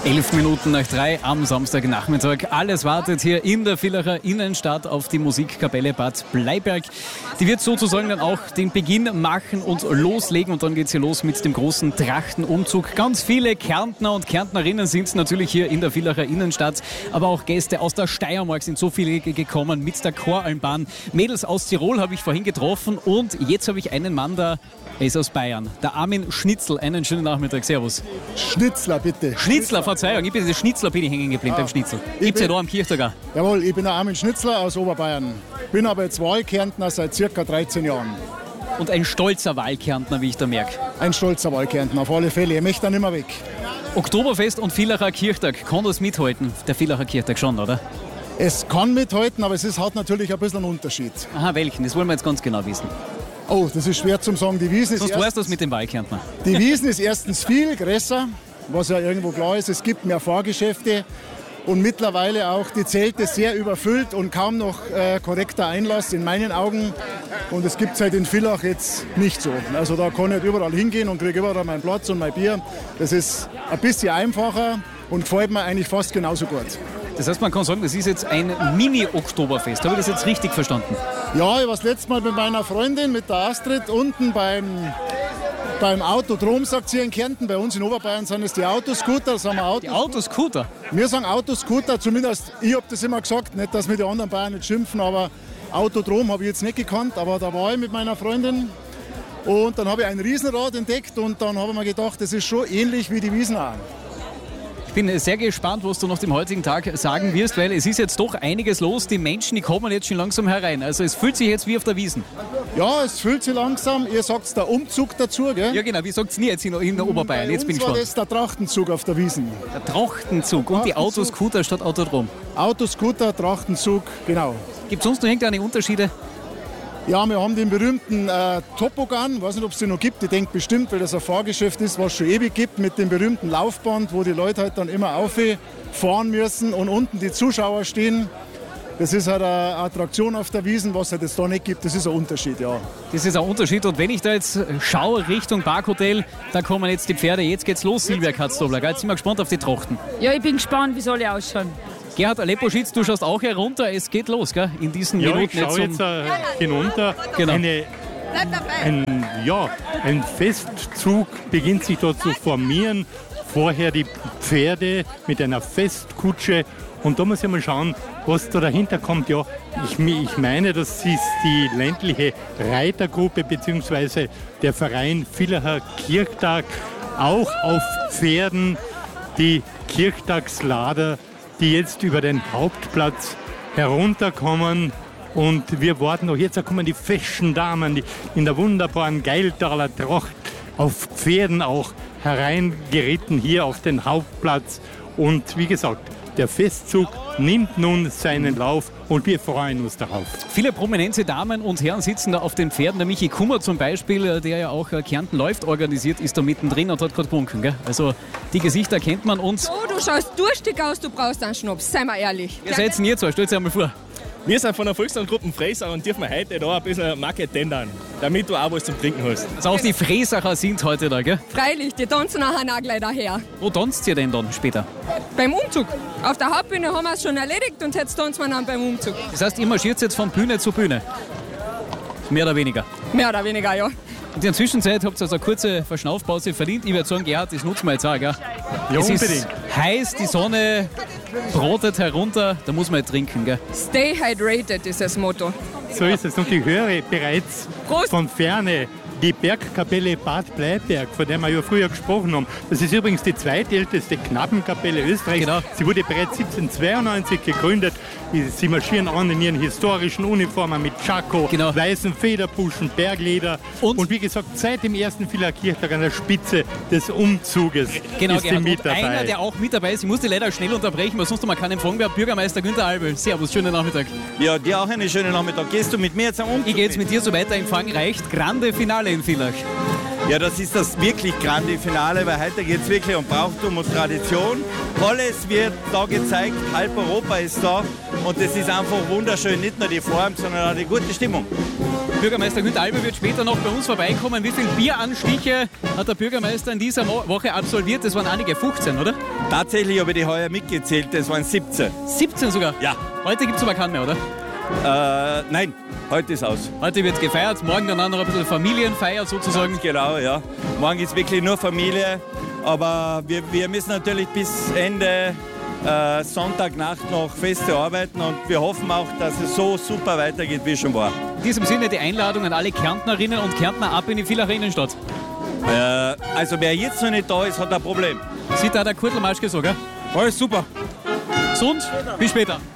11:11 am Samstagnachmittag. Alles wartet hier in der Villacher Innenstadt auf die Musikkapelle Bad Bleiberg. Die wird sozusagen dann auch den Beginn machen und loslegen. Und dann geht's hier los mit dem großen Trachtenumzug. Ganz viele Kärntner und Kärntnerinnen sind natürlich hier in der Villacher Innenstadt. Aber auch Gäste aus der Steiermark sind so viele gekommen mit der Choralmbahn. Mädels aus Tirol habe ich vorhin getroffen. Und jetzt habe ich einen Mann da. Er ist aus Bayern. Der Armin Schnitzl. Einen schönen Nachmittag. Servus. Schnitzler, bitte. Schnitzler, Verzeihung. Ich bin der Schnitzler, bin ich hängen geblieben beim Schnitzel. Gibt's ja da am Kirchtag auch. Jawohl, ich bin der Armin Schnitzler aus Oberbayern. Bin aber jetzt Wahlkärntner seit ca. 13 Jahren. Und ein stolzer Wahlkärntner, wie ich da merke. Ein stolzer Wahlkärntner, auf alle Fälle. Ich möchte dann immer weg. Oktoberfest und Villacher Kirchtag. Kann das mithalten? Der Villacher Kirchtag schon, oder? Es kann mithalten, aber hat natürlich ein bisschen einen Unterschied. Aha, welchen? Das wollen wir jetzt ganz genau wissen. Oh, das ist schwer zu sagen. Die Wiesn ist Sonst weißt du das mit dem Wahlkärntner. Die Wiesn ist erstens viel größer, was ja irgendwo klar ist. Es gibt mehr Fahrgeschäfte und mittlerweile auch die Zelte sehr überfüllt und kaum noch korrekter Einlass in meinen Augen. Und es gibt es halt in Villach jetzt nicht so. Also da kann ich nicht überall hingehen und kriege überall meinen Platz und mein Bier. Das ist ein bisschen einfacher und gefällt mir eigentlich fast genauso gut. Das heißt, man kann sagen, das ist jetzt ein Mini-Oktoberfest. Habe ich das jetzt richtig verstanden? Ja, ich war das letzte Mal mit meiner Freundin, mit der Astrid, unten beim Autodrom, sagt sie in Kärnten. Bei uns in Oberbayern sind es die Autoscooter. Die Autoscooter? Wir sagen Autoscooter, zumindest ich habe das immer gesagt. Nicht, dass wir die anderen Bayern nicht schimpfen, aber Autodrom habe ich jetzt nicht gekannt. Aber da war ich mit meiner Freundin und dann habe ich ein Riesenrad entdeckt und dann habe ich mir gedacht, das ist schon ähnlich wie die Wiesn auch. Ich bin sehr gespannt, was du nach dem heutigen Tag sagen wirst, weil es ist jetzt doch einiges los. Die Menschen, die kommen jetzt schon langsam herein. Also es fühlt sich jetzt wie auf der Wiesn. Ja, es fühlt sich langsam. Ihr sagt der Umzug dazu, gell? Ja genau, wie sagt es nie jetzt in der Oberbayern? Jetzt bin ich gespannt. Das ist der Trachtenzug auf der Wiesn. Der Trachtenzug und die Autoscooter statt Autodrom. Autoscooter, Trachtenzug, genau. Gibt es sonst noch irgendeine Unterschiede? Ja, wir haben den berühmten Topogan, ich weiß nicht, ob es den noch gibt, ich denke bestimmt, weil das ein Fahrgeschäft ist, was es schon ewig gibt, mit dem berühmten Laufband, wo die Leute halt dann immer auffahren müssen und unten die Zuschauer stehen. Das ist halt eine Attraktion auf der Wiesn, was es halt jetzt da nicht gibt, das ist ein Unterschied, ja. Das ist ein Unterschied und wenn ich da jetzt schaue Richtung Parkhotel, da kommen jetzt die Pferde, jetzt geht's los, Silvia Katzdobler, jetzt sind wir gespannt auf die Trachten. Ja, ich bin gespannt, wie es alle ausschauen. Gerhard Aleposchitz, du schaust auch herunter, es geht los, gell? In diesen Minuten. Ja, ich schaue jetzt hinunter. Genau. Ein Festzug beginnt sich dort zu formieren. Vorher die Pferde mit einer Festkutsche. Und da muss ich mal schauen, was da dahinter kommt. Ja, ich meine, das ist die ländliche Reitergruppe bzw. der Verein Villacher Kirchtag. Auch auf Pferden die Kirchtagslader, die jetzt über den Hauptplatz herunterkommen. Und wir warten noch. Jetzt kommen die feschen Damen, die in der wunderbaren Geiltaler Tracht auf Pferden auch hereingeritten hier auf den Hauptplatz. Und wie gesagt, der Festzug nimmt nun seinen Lauf und wir freuen uns darauf. Viele prominente Damen und Herren sitzen da auf den Pferden. Der Michi Kummer zum Beispiel, der ja auch Kärnten läuft, organisiert, ist da mittendrin und hat gerade gewunken. Gell? Also die Gesichter kennt man uns. Oh, du schaust durstig aus, du brauchst einen Schnaps, seien wir ehrlich. Wer seid denn ihr zwei? Stellt euch einmal vor. Wir sind von der Volkslandgruppe Fräser und dürfen heute da ein bisschen Market tendern, damit du auch was zum Trinken hast. Also auch die Fräsacher sind heute da, gell? Freilich, die tanzen nachher auch gleich daher. Wo tanzt ihr denn dann später? Beim Umzug. Auf der Hauptbühne haben wir es schon erledigt und jetzt tanzen wir dann beim Umzug. Das heißt, ihr marschiert jetzt von Bühne zu Bühne? Mehr oder weniger? Mehr oder weniger, ja. In der Zwischenzeit habt ihr also eine kurze Verschnaufpause verdient. Ich würde sagen, Gerhard, das nutzen wir jetzt auch, gell? Ja, es unbedingt. Ist heiß, die Sonne brotet herunter, da muss man jetzt trinken, gell? Stay hydrated ist das Motto. So ist es. Und ich höre bereits Prost. von Ferne die Bergkapelle Bad Bleiberg, von der wir ja früher gesprochen haben. Das ist übrigens die zweitälteste Knappenkapelle Österreichs. Genau. Sie wurde bereits 1792 gegründet. Sie marschieren an in ihren historischen Uniformen mit Tschako, Genau. weißen Federbuschen, Bergleder. Und wie gesagt, seit dem ersten Villacher Kirchtag an der Spitze des Umzuges Genau, ist sie Gerhard. mit Und dabei. einer, der auch mit dabei ist, ich muss die leider schnell unterbrechen, weil sonst noch mal keinen Empfang mehr. Bürgermeister Günther Albel. Servus, schönen Nachmittag. Ja, dir auch einen schönen Nachmittag. Gehst du mit mir jetzt am Umzug? Ich gehe jetzt mit dir so weiter. Empfang reicht. Grande Finale in Villach. Ja, das ist das wirklich grande Finale, weil heute geht es wirklich um Brauchtum und Tradition. Alles wird da gezeigt, halb Europa ist da und das ist einfach wunderschön, nicht nur die Form, sondern auch die gute Stimmung. Bürgermeister Günther Alber wird später noch bei uns vorbeikommen. Wie viele Bieranstiche hat der Bürgermeister in dieser Woche absolviert? Das waren einige, 15, oder? Tatsächlich habe ich die heuer mitgezählt, das waren 17. 17 sogar? Ja. Heute gibt es aber keinen mehr, oder? Nein, heute ist aus. Heute wird gefeiert, morgen dann auch noch ein bisschen Familienfeier sozusagen. Genau, ja. Morgen ist wirklich nur Familie, aber wir müssen natürlich bis Ende Sonntagnacht noch feste arbeiten und wir hoffen auch, dass es so super weitergeht, wie schon war. In diesem Sinne die Einladung an alle Kärntnerinnen und Kärntner ab in die Villacher Innenstadt. Also wer jetzt noch nicht da ist, hat ein Problem. Sieht da der Kurtl Maschke so, gell? Alles super. Gesund, bis später.